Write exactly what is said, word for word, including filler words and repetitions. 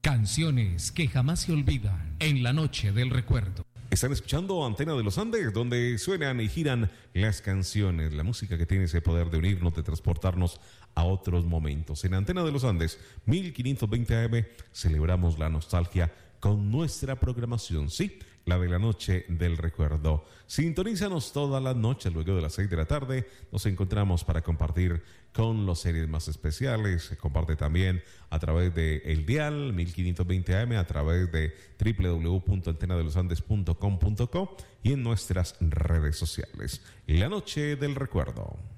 Canciones que jamás se olvidan en la noche del recuerdo. Están escuchando Antena de los Andes, donde suenan y giran las canciones, la música que tiene ese poder de unirnos, de transportarnos a otros momentos. En Antena de los Andes, mil quinientos veinte A M, celebramos la nostalgia con nuestra programación, sí, la de la noche del recuerdo. Sintonízanos todas las noches, luego de las seis de la tarde, nos encontramos para compartir con los series más especiales. Se comparte también a través de El Dial, mil quinientos veinte A M, a través de doble u doble u doble u punto antena de los andes punto com punto co y en nuestras redes sociales. La noche del recuerdo.